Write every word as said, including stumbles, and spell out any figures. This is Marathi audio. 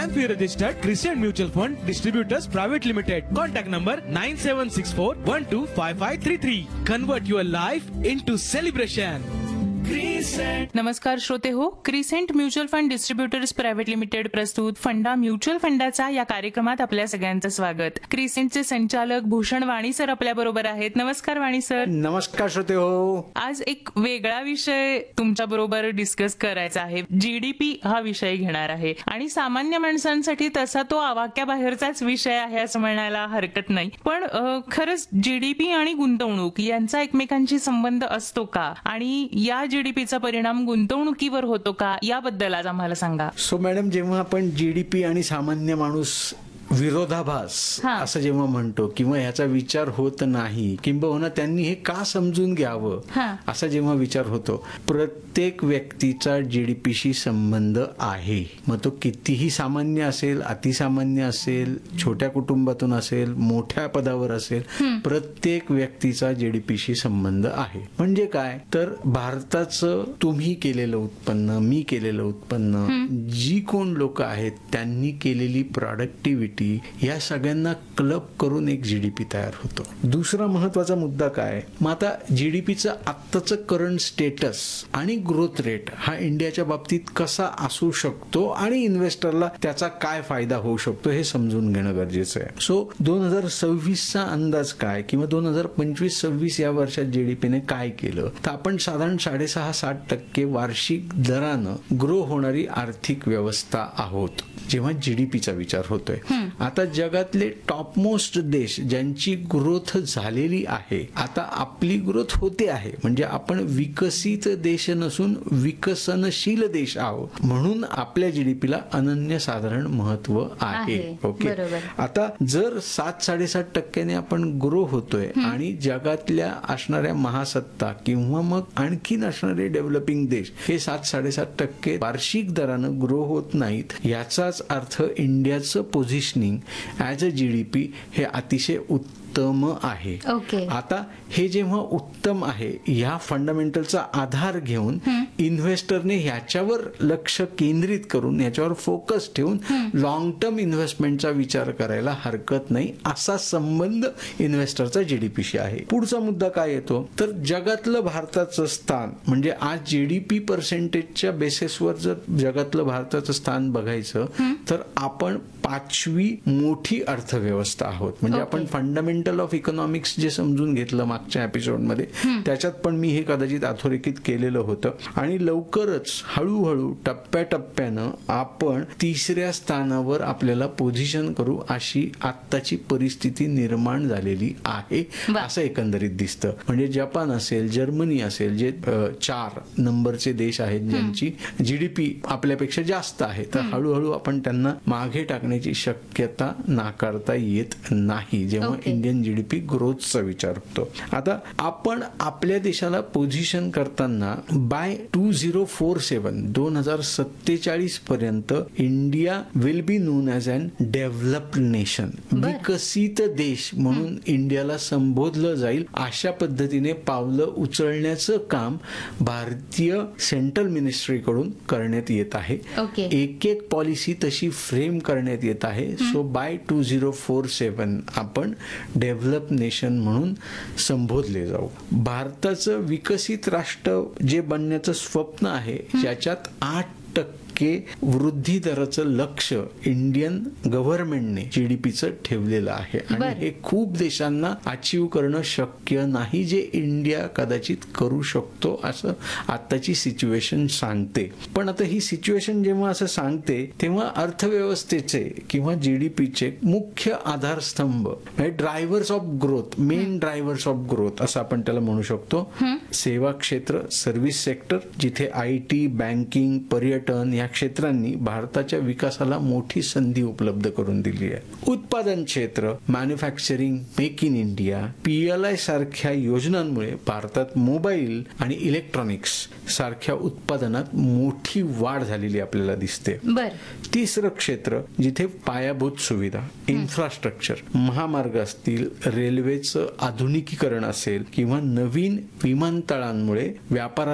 I am fee registered Crescent Mutual Fund Distributors Private Limited. Contact number nine seven six four one two five five three three. Convert your life into celebration. नमस्कार श्रोते हो, crescent mutual fund distributors private limited प्रस्तुत फंडा म्युच्युअल फंडाचा या कार्यक्रमात आपल्या सगळ्यांचं स्वागत. क्रिसेंटचे संचालक भूषण वाणी सर आपल्या बरोबर आहेत. नमस्कार वाणी सर. नमस्कार श्रोते हो. आज एक वेगळा विषय तुमच्या बरोबर डिस्कस करायचा आहे. जीडीपी हा विषय घेणार आहे आणि सामान्य माणसांसाठी तसा तो आवाक्याबाहेरचाच विषय आहे असं म्हणायला हरकत नाही. पण खरंच जीडीपी आणि गुंतवणूक यांचा एकमेकांशी संबंध असतो का आणि या जीडीपीचा परिणाम गुंतवणुकीवर होतो का, याबद्दल आज आम्हाला सांगा. सो मॅडम, जेव्हा आपण जीडीपी आणि सामान्य माणूस विरोधाभास असं जेव्हा म्हणतो किंवा ह्याचा विचार होत नाही, किंबहुना त्यांनी हे का समजून घ्यावं असा जेव्हा विचार होतो, प्रत्येक व्यक्तीचा जीडीपीशी संबंध आहे. मग तो कितीही सामान्य असेल, अतिसामान्य असेल, छोट्या कुटुंबातून असेल, मोठ्या पदावर असेल, प्रत्येक व्यक्तीचा जीडीपीशी संबंध आहे. म्हणजे काय तर भारताचं तुम्ही केलेलं उत्पन्न, मी केलेलं उत्पन्न, जी कोण लोक आहेत त्यांनी केलेली प्रॉडक्टिव्हिटी, या सगळ्यांना क्लब करून एक जीडीपी तयार होतो. दुसरा महत्वाचा मुद्दा काय, मग आता जीडीपीचं आत्ताचं करंट स्टेटस आणि ग्रोथ रेट हा इंडियाच्या बाबतीत कसा असू शकतो आणि इन्व्हेस्टरला त्याचा काय फायदा होऊ शकतो हे समजून घेणं गरजेचं आहे. सो दोन हजार सव्वीसचा अंदाज काय किंवा दोन हजार पंचवीस सव्वीस या वर्षात जीडीपीने काय केलं, तर आपण साधारण साडेसहा साठ टक्के वार्षिक दरानं ग्रो होणारी आर्थिक व्यवस्था आहोत जेव्हा जीडीपीचा विचार होतोय. आता जगातले टॉपमोस्ट देश ज्यांची ग्रोथ झालेली आहे, आता आपली ग्रोथ होते आहे, म्हणजे आपण विकसित देश नसून विकसनशील देश आहोत, म्हणून आपल्या जीडीपीला अनन्यसाधारण महत्व आहे. ओके, आता जर सात साडेसात टक्क्याने आपण ग्रो होतोय आणि जगातल्या असणाऱ्या महासत्ता किंवा मग आणखीन असणारे डेव्हलपिंग देश हे सात साडेसात टक्के वार्षिक दरानं ग्रो होत नाहीत, याचाच अर्थ इंडियाचं पोझिशनिंग ऍज अ जीडीपी हे अतिशय उत्तम आहे. आता हे जेव्हा उत्तम आहे, ह्या फंडामेंटलचा आधार घेऊन इन्व्हेस्टरने ह्याच्यावर लक्ष केंद्रित करून ह्याच्यावर फोकस ठेवून लॉंग टर्म इन्व्हेस्टमेंटचा विचार करायला हरकत नाही, असा संबंध इन्व्हेस्टरचा जीडीपीशी आहे. पुढचा मुद्दा काय येतो तर जगातलं भारताचं स्थान, म्हणजे आज जीडीपी पर्सेंटेजच्या बेसिसवर जर जगातलं भारताचं स्थान बघायचं तर आपण पाचवी मोठी अर्थव्यवस्था आहोत. म्हणजे आपण फंडामेंटल ऑफ इकॉनॉमिक्स जे समजून घेतलं मागच्या एपिसोडमध्ये, त्याच्यात पण मी हे कदाचित अधोरेखित केलेलं होतं. आणि लवकरच हळूहळू टप्प्याटप्प्यानं आपण तिसऱ्या स्थानावर आपल्याला पोझिशन करू अशी आत्ताची परिस्थिती निर्माण झालेली आहे असं एकंदरीत दिसतं. म्हणजे जपान असेल, जर्मनी असेल, जे चार नंबरचे देश आहेत ज्यांची जीडीपी आपल्यापेक्षा जास्त आहे, तर हळूहळू आपण त्यांना मागे टाकण्याची शक्यता नाकारता येत नाही जेव्हा इंडियन जीडीपी ग्रोथचा विचार होतो. आता आपण आपल्या देशाला पोझिशन करताना बाय टू झिरो फोर सेवन दोन हजार सत्तेचाळीस पर्यंत India will be known as an developed nation, विकसित देश म्हणून इंडियाला संबोधलं जाईल अशा पद्धतीने पावलं उचलण्याचं काम भारतीय सेंट्रल मिनिस्ट्रीकडून करण्यात येत आहे. एक एक पॉलिसी तशी फ्रेम करण्यात येत आहे. So by two zero four सेवन आपण डेव्हलप नेशन म्हणून संबोधले जाऊ. भारताचं विकसित राष्ट्र जे बनण्याचं स्वप्न आहे, ज्याच्यात आठ टक्के वृद्धी दराचं लक्ष इंडियन गव्हर्नमेंटने जीडीपीचं ठेवलेलं आहे आणि हे खूप देशांना अचीव करणं शक्य नाही, जे इंडिया कदाचित करू शकतो असं आताची सिच्युएशन सांगते. पण आता ही सिच्युएशन जेव्हा असं सांगते तेव्हा अर्थव्यवस्थेचे किंवा जीडीपीचे मुख्य आधारस्तंभ, drivers of growth, main drivers of growth असं आपण त्याला म्हणू शकतो. सेवा क्षेत्र, सर्व्हिस सेक्टर, जिथे आय टी, बँकिंग, पर्यटन या क्षेत्रांनी भारताच्या विकासाला मोठी संधी उपलब्ध करून दिली आहे. उत्पादन क्षेत्र, manufacturing, make in India, PLI सारख्या योजनांमुळे भारतात मोबाईल आणि इलेक्ट्रॉनिक्स सारख्या उत्पादनात मोठी वाढ झालेली आपल्याला दिसते. तिसरं क्षेत्र जिथे पायाभूत सुविधा, इन्फ्रास्ट्रक्चर, महामार्ग असतील, रेल्वेचं आधुनिकीकरण असेल किंवा नवीन विमानतळांमुळे व्यापाराला